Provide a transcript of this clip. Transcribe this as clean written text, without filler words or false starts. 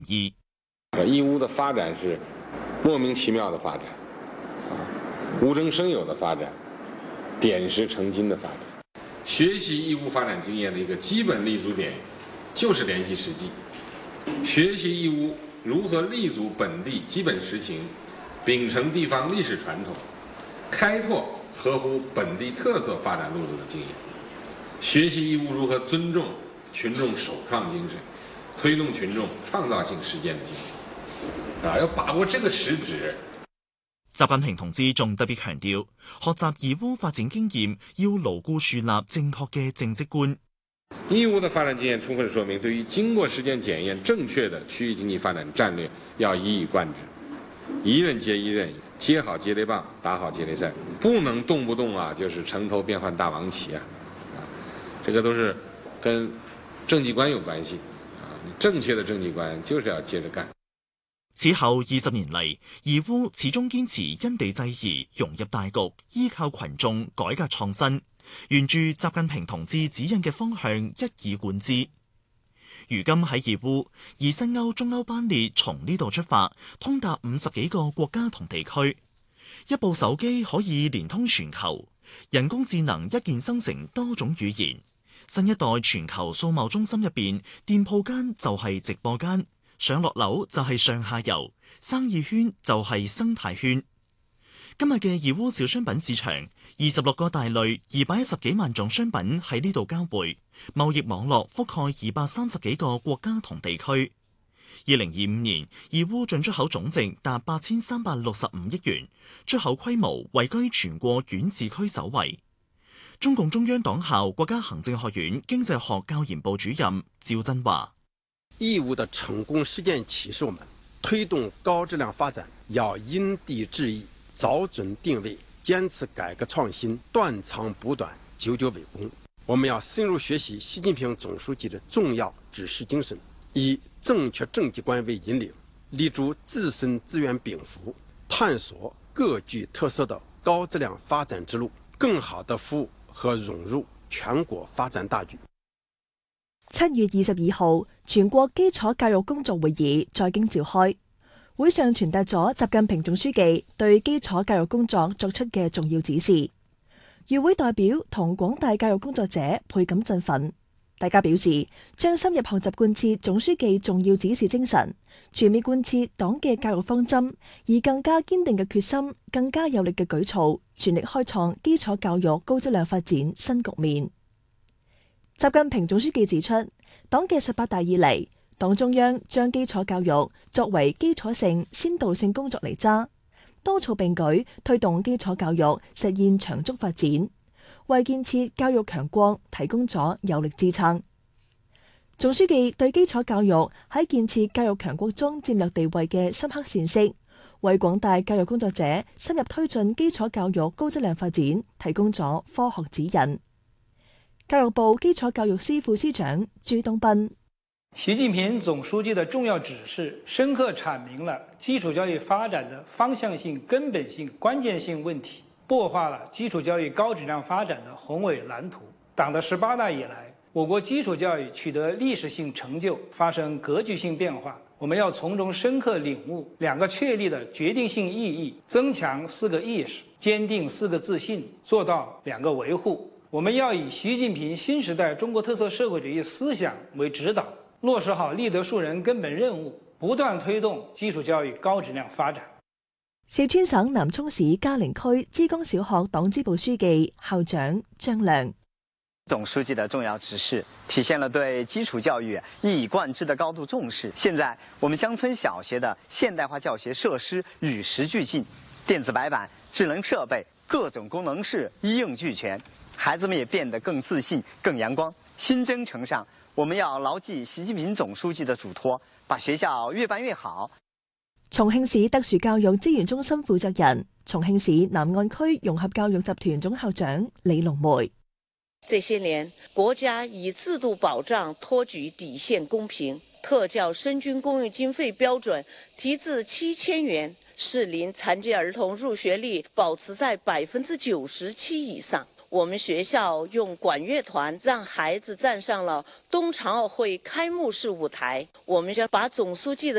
義。 義烏的發展是莫名其妙的發展，無中生有的發展，點石成金的發展。學習義烏發展經驗的一個基本立足點，就是聯繫實際。學習義烏如何立足本地基本實情，秉承地方歷史傳統，開拓合乎本地特色發展路子的經驗。學習義烏如何尊重群眾首創精神，推動群眾創造性實踐的精神。要把握這個實質。 習近平同志仲特別強調，學習義烏發展經驗要牢固樹立正確嘅政績觀。 義烏的發展經驗充分說明，對於經過實踐檢驗正確的區域經濟發展戰略，要一以貫之，一任接一任，接好接力棒，打好接力賽，不能動不動就是城頭變換大王旗這個都是跟政績觀有關係正確的政績觀就是要接着幹。 此後20年嚟，義烏始終堅持因地制宜，融入大局，依靠群眾改革創新，沿住習近平同志指引嘅方向一以貫之。如今喺義烏，以新歐、中歐班列從呢度出發，通達50幾個國家同地區。一部手機可以連通全球，人工智能一鍵生成多種語言。新一代全球數貿中心入邊，店鋪間就係直播間。上落樓就係上下游，生意圈就係生態圈。今日嘅義烏小商品市場，26個大類，210幾萬種商品喺呢度交匯，貿易網絡覆蓋230幾個國家同地區。2025年，義烏進出口總值達8365億元，出口規模位居全國縣市區首位。中共中央黨校國家行政學院經濟學教研部主任趙振華。 義烏的成功實踐啟示我們，推動高質量發展要因地制宜，找準定位，堅持改革創新，斷長補短，久久為功。我們要深入學習習近平總書記的重要指示精神，以正確政績觀為引領，立足自身資源稟賦，探索各具特色的高質量發展之路，更好地服務和融入全國發展大局。 7月22號，全國基礎教育工作會議在京召開，會上傳達咗習近平總書記對基礎教育工作作出嘅重要指示。與會代表同廣大教育工作者倍感振奮，大家表示將深入學習貫徹總書記重要指示精神，全面貫徹黨嘅教育方針，以更加堅定嘅決心、更加有力嘅舉措，全力開創基礎教育高質量發展新局面。習近平總書記指出，黨嘅18大以嚟，黨中央將基礎教育作為基礎性、先導性工作嚟揸，多措並舉推動基礎教育實現長足發展，為建設教育強國提供咗有力支撐。總書記對基礎教育喺建設教育強國中戰略地位嘅深刻闡釋，為廣大教育工作者深入推進基礎教育高質量發展提供咗科學指引。教育部基礎教育司副司長朱東斌： 習近平總書記的重要指示，深刻闡明了基礎教育發展的方向性、根本性、關鍵性問題，擘畫了基礎教育高質量發展的宏偉藍圖。黨的18大以來，我國基礎教育取得歷史性成就，發生格局性變化。我們要從中深刻領悟2個確立的決定性意義，增強4個意識，堅定4個自信，做到2個維護。我們要以習近平新時代中國特色社會主義思想為指導，落實好立德樹人根本任務，不斷推動基礎教育高質量發展。 四川省南充市嘉陵區枝江小學黨支部書記、校長張亮： 總書記的重要指示體現了對基礎教育一以貫之的高度重視。現在我們鄉村小學的現代化教學設施與時俱進，電子白板、智能設備、各種功能室一應俱全，孩子們也變得更自信、更陽光。新征程上，我們要牢記習近平總書記的囑託，把學校越辦越好。 重慶市特殊教育資源中心負責人、重慶市南岸區融合教育集團總校長李龍梅： 這些年，國家以制度保障托舉底線公平，特教生均公用經費標準提至7000元，適齡殘疾兒童入學率保持在97%以上。 我们学校用管乐团让孩子站上了冬残奥会开幕式舞台。我们将把总书记的